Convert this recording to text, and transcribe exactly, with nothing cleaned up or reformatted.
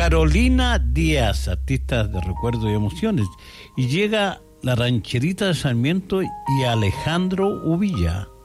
Carolina Díaz, artista de recuerdos y emociones. Y llega la rancherita de Sarmiento y Alejandro Uvilla.